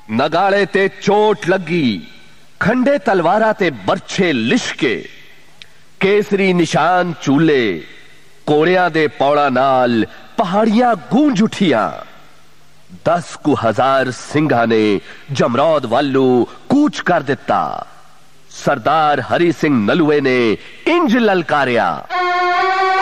नगाड़े ते चोट लगी, खंडे तलवारा ते बरछे लिशके, केसरी निशान चूले, कोड़ियां दे पौड़ा नाल पहाड़ियां गूंज उठियां। 10,000 सिंघां ने जमरौद वालू कूच कर दिता। सरदार हरि सिंह नलुए ने इंज ललकारिया,